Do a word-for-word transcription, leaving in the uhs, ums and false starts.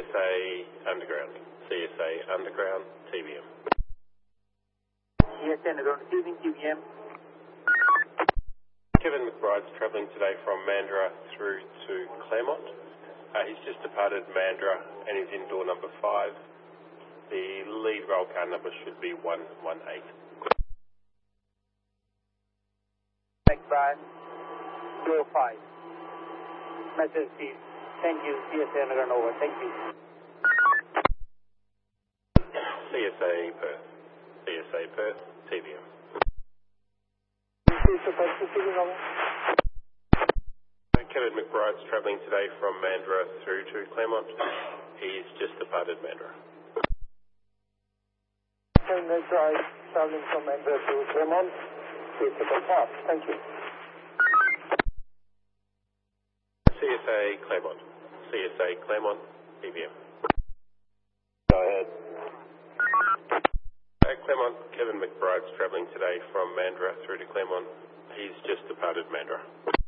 S A Underground. C S A Underground, T V M. C S A Underground, receiving T V M. Kevin McBride's travelling today from Mandurah through to Claremont. Uh, he's just departed Mandurah and he's in door number five. The lead roll car number should be one one eight. McBride, door five. Message received. Thank you, C S A Underground, over. Thank you. C S A Perth. C S A Perth, T V M. Kevin McBride's travelling today from Mandurah through to Claremont. He's just departed Mandurah. Kevin McBride travelling from Mandurah to Claremont. Please depart. Thank you. C S A Claremont. C S A Claremont, T V M. Go ahead. Uh, Claremont, Kevin McBride's travelling today from Mandurah through to Claremont. He's just departed Mandurah.